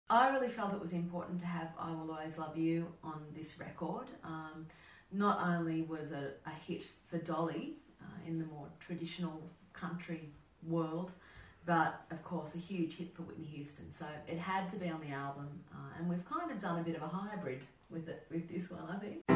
I really felt it was important to have I Will Always Love You on this record. Not only was it a hit for Dolly in the more traditional country world, but of course a huge hit for Whitney Houston. So it had to be on the album, and we've kind of done a bit of a hybrid with this one, I think.